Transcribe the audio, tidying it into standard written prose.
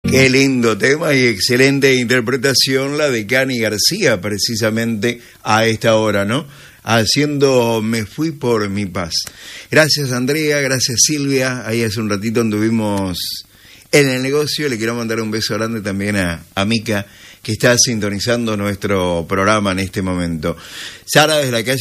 Qué lindo tema y excelente interpretación la de Cani García, precisamente a esta hora, ¿no? Haciendo Me Fui por Mi Paz. Gracias Andrea, gracias Silvia. Ahí hace un ratito anduvimos en el negocio. Le quiero mandar un beso grande también a Mica, que está sintonizando nuestro programa en este momento. Sara, desde la calle